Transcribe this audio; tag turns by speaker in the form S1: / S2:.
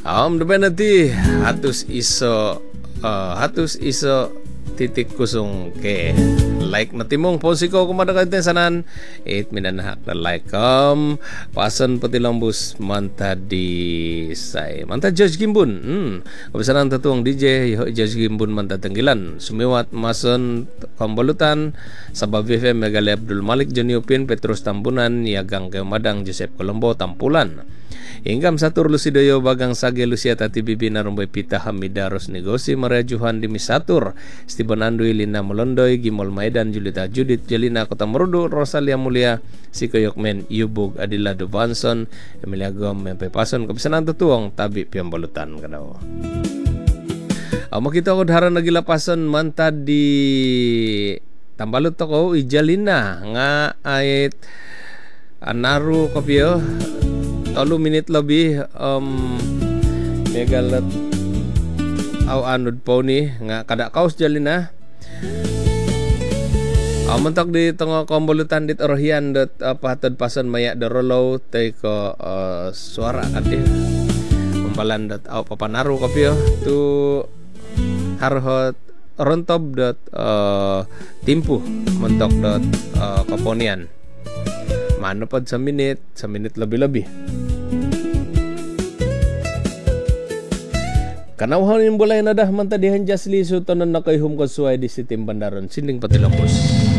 S1: Depan nanti hatus iso titik kusung ke like natimong posiko kumada kaitan sanan it minanahak na like pasan pati lambus manta di say manta Judge Gimbun kabisanan tatuang DJ Judge Gimbun manta tenggilan sumiwat mason kombolutan sabab FM Megali Abdul Malik Joni Upin Petrus Tambunan Yagang Kemadang Joseph Kolombo Tampulan Ingkam satur Lucidoyo Bagang Sage Lucia Tati Bibi Narumbay Pita Hamidaros Negosi Maria Juhan Dimi Satur Stephen Andui Lina Molondoy Gimol Maidan Julita Judith Jelina Kota Merudu Rosalia Mulia Sikoyokmen Yubug Adila Dubanson Emilia Gom Mempe Pason Kepesanan Tutuong Tabi Piambalutan Kadaw Makita ko dharan nagila pason manta di Tambalut toko Ijalina nga ait Anaru kopyo 3 minit lebih megalet au anod pony nga kada kaos jalina mentok di tengah kombolutan dit orhian dot patod pason maya derolo tay ko suara adi membalan dot au papanaru kopyo tu harhot rontob dot timpu mentok dot koponian mano pad sa minit lebih-lebih. Kanawhan yung bulay na dah manta dihan jasli sutonan na kay hum ko suway di sitim bandaron sinding patilampos.